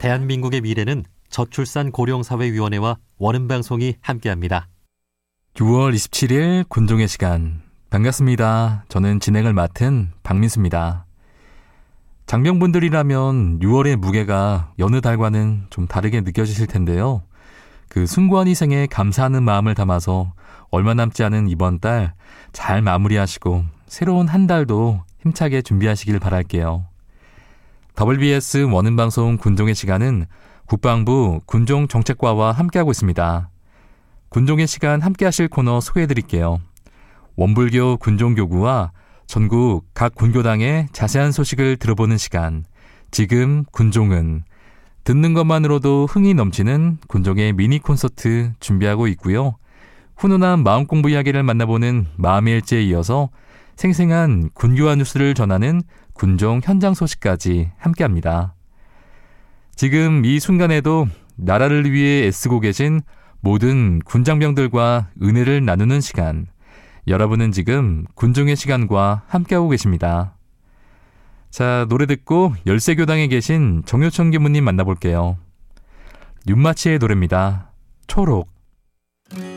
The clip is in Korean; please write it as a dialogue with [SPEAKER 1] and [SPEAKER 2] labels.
[SPEAKER 1] 대한민국의 미래는 저출산 고령사회위원회와 원음방송이 함께합니다.
[SPEAKER 2] 6월 27일 군종의 시간, 반갑습니다. 저는 진행을 맡은 박민수입니다. 장병분들이라면 6월의 무게가 여느 달과는 좀 다르게 느껴지실 텐데요. 그 숭고한 희생에 감사하는 마음을 담아서 얼마 남지 않은 이번 달 잘 마무리하시고 새로운 한 달도 힘차게 준비하시길 바랄게요. WBS 원음방송 군종의 시간은 국방부 군종정책과와 함께하고 있습니다. 군종의 시간 함께하실 코너 소개해드릴게요. 원불교 군종교구와 전국 각 군교당의 자세한 소식을 들어보는 시간, 지금 군종은 듣는 것만으로도 흥이 넘치는 군종의 미니 콘서트 준비하고 있고요. 훈훈한 마음공부 이야기를 만나보는 마음의 일지에 이어서 생생한 군교화 뉴스를 전하는 군종 현장 소식까지 함께합니다. 지금 이 순간에도 나라를 위해 애쓰고 계신 모든 군장병들과 은혜를 나누는 시간, 여러분은 지금 군종의 시간과 함께하고 계십니다. 자, 노래 듣고 열세교당에 계신 정효천 교무님 만나볼게요. 윤마치의 노래입니다. 초록.